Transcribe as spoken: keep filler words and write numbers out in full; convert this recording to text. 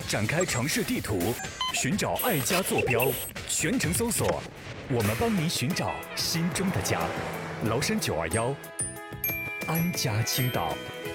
展开城市地图，寻找爱家坐标，全程搜索，我们帮您寻找心中的家。崂山九二幺，安家青岛。